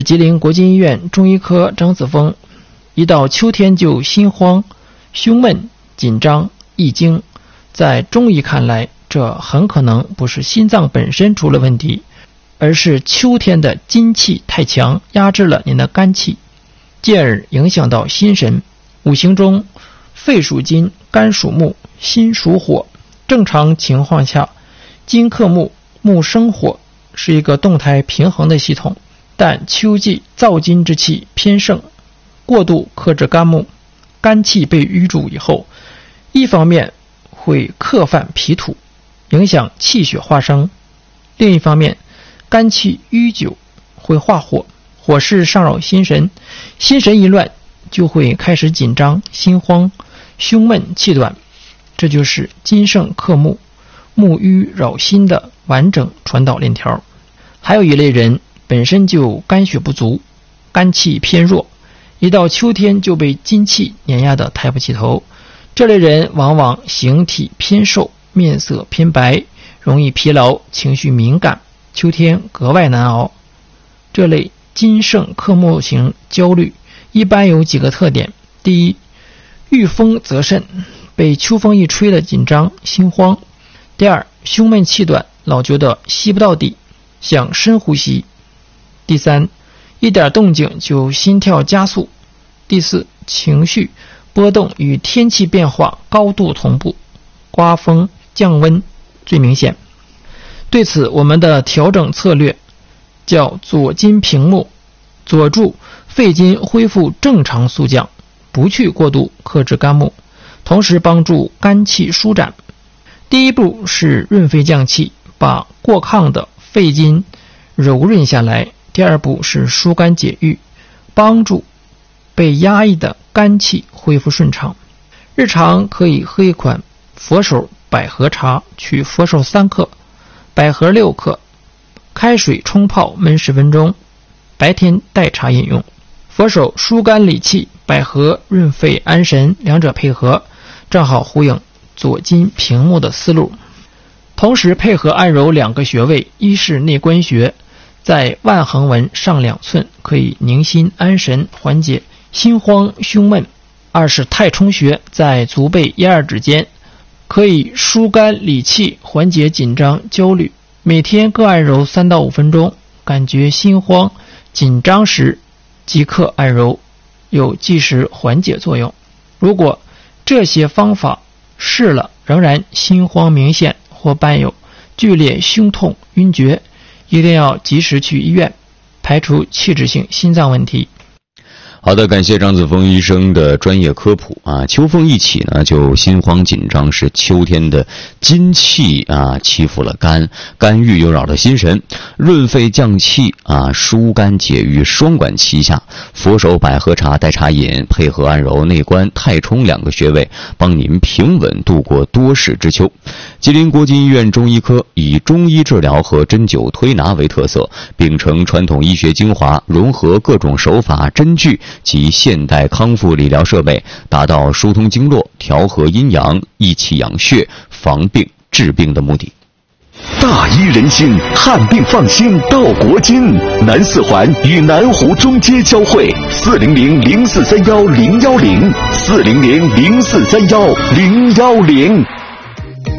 吉林国际医院中医科张子峰，一到秋天就心慌、胸闷、紧张、易惊，在中医看来，这很可能不是心脏本身出了问题，而是秋天的金气太强，压制了您的肝气，进而影响到心神。五行中，肺属金，肝属木，心属火。正常情况下，金克木，木生火，是一个动态平衡的系统。但秋季燥金之气偏盛，过度克制肝木，肝气被淤住以后，一方面会克犯脾土，影响气血化生；另一方面，肝气淤久会化火，火势上扰心神，心神一乱就会开始紧张、心慌、胸闷、气短，这就是金盛克木，木瘀扰心的完整传导链条。还有一类人本身就肝血不足，肝气偏弱，一到秋天就被金气碾压得抬不起头。这类人往往形体偏瘦，面色偏白，容易疲劳，情绪敏感，秋天格外难熬。这类金盛克木型焦虑一般有几个特点：第一，遇风则甚，被秋风一吹的紧张心慌；第二，胸闷气短，老觉得吸不到底，想深呼吸；第三，一点动静就心跳加速；第四，情绪波动与天气变化高度同步，刮风降温最明显。对此，我们的调整策略叫左金平木，佐助肺金恢复正常速降，不去过度克制肝木，同时帮助肝气舒展。第一步是润肺降气，把过亢的肺金柔润下来；第二步是疏肝解郁，帮助被压抑的肝气恢复顺畅。日常可以喝一款佛手百合茶，取佛手3克，百合6克，开水冲泡焖10分钟，白天代茶饮用。佛手疏肝理气，百合润肺安神，两者配合，正好呼应左金平木的思路。同时配合按揉2个穴位，一是内关穴，在腕横纹上2寸，可以宁心安神，缓解心慌胸闷；二是太冲穴，在足背1、2指间，可以疏肝理气，缓解紧张焦虑。每天各按揉3到5分钟，感觉心慌紧张时即刻按揉，有即时缓解作用。如果这些方法试了仍然心慌明显或伴有剧烈胸痛晕厥，一定要及时去医院，排除器质性心脏问题。 好的，感谢张子峰医生的专业科普啊。秋风一起呢，就心慌紧张，是秋天的金气啊欺负了肝，肝郁又扰了心神，润肺降气啊，疏肝解郁，双管齐下。佛手百合茶代茶饮，配合按揉内关、太冲2个穴位，帮您平稳度过多事之秋。吉林国际医院中医科以中医治疗和针灸推拿为特色，秉承传统医学精华，融合各种手法针具及现代康复理疗设备，达到疏通经络、调和阴阳、益气养血、防病治病的目的。 大医人心，看病放心到国金。南四环与南湖中街交汇，400-0431-010，400-0431-010。